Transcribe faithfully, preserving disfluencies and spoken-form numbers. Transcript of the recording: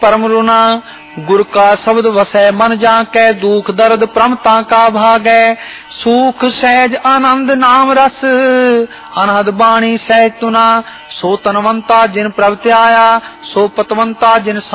परम रुना गुर का शब्द वसै मन जाकै, दुख दर्द प्रमता का भागै। सुख सहज आनंद नाम रस, अनहद बाणी सहज तुना। सो तनवंता जिन प्रभ त्याया, सो पतवंता जिन